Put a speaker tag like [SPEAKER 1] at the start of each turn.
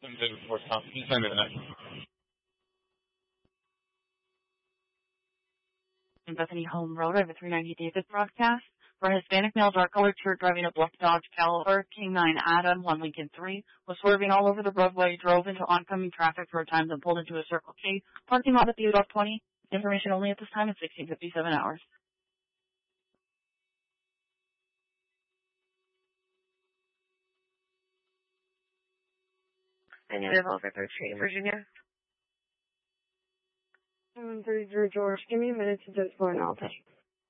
[SPEAKER 1] David Fort Thompson. Can you send me the next?
[SPEAKER 2] In Bethany Home Road, I have a 390 David broadcast. For a Hispanic male dark-colored shirt driving a black Dodge Caliber, King 9 Adam, 1 Lincoln 3, was swerving all over the roadway, drove into oncoming traffic 4 times and pulled into a Circle K parking lot at the Udall 20. Information only at this time at 16:57 hours.
[SPEAKER 3] And you live over 3rd Street in Virginia?
[SPEAKER 4] 733 George. Give me a minute to just go and I'll pay.